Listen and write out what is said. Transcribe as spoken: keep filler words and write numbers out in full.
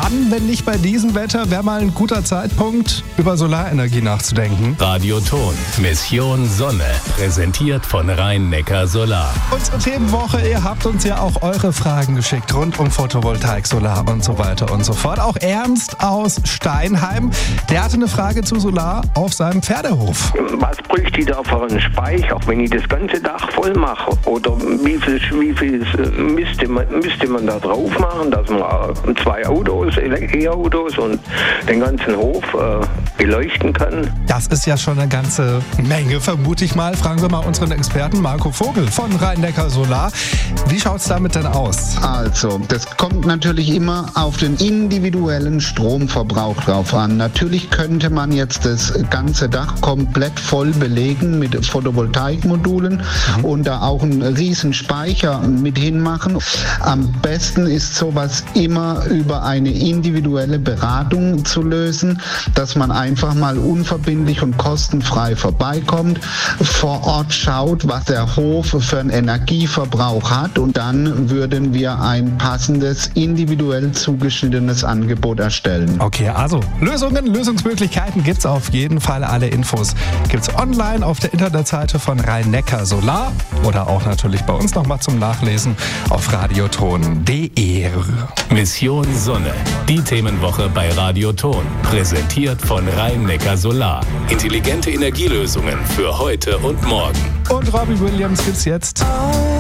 wann, wenn nicht bei diesem Wetter, wäre mal ein guter Zeitpunkt, über Solarenergie nachzudenken? Radioton, Mission Sonne, präsentiert von Rhein-Neckar Solar. Unsere Themenwoche, ihr habt uns ja auch eure Fragen geschickt, rund um Photovoltaik, Solar und so weiter und so fort. Auch Ernst aus Steinheim, der hatte eine Frage zu Solar auf seinem Pferdehof. Was bräuchte ich da für einen Speicher, wenn ich das ganze Dach voll mache? Oder wie viel, wie viel müsste, man, müsste man da drauf machen, dass man zwei Autos, E-Autos und den ganzen Hof äh, beleuchten kann? Das ist ja schon eine ganze Menge, vermute ich mal. Fragen wir mal unseren Experten Marco Vogel von Rhein-Neckar Solar. Wie schaut es damit denn aus? Also, das kommt natürlich immer auf den individuellen Stromverbrauch drauf an. Natürlich könnte man jetzt das ganze Dach komplett voll belegen mit Photovoltaikmodulen mhm. und da auch einen riesen Speicher mit hinmachen. Am besten ist sowas immer über eine individuelle Beratung zu lösen, dass man einfach mal unverbindlich und kostenfrei vorbeikommt, vor Ort schaut, was der Hof für einen Energieverbrauch hat und dann würden wir ein passendes, individuell zugeschnittenes Angebot erstellen. Okay, also Lösungen, Lösungsmöglichkeiten gibt es auf jeden Fall. Alle Infos gibt es online auf der Internetseite von Rhein-Neckar Solar oder auch natürlich bei uns nochmal zum Nachlesen auf radioton punkt de. Mission Sonne, die Themenwoche bei Radioton, präsentiert von Rhein-Neckar Solar. Intelligente Energielösungen für heute und morgen. Und Robbie Williams gibt's jetzt.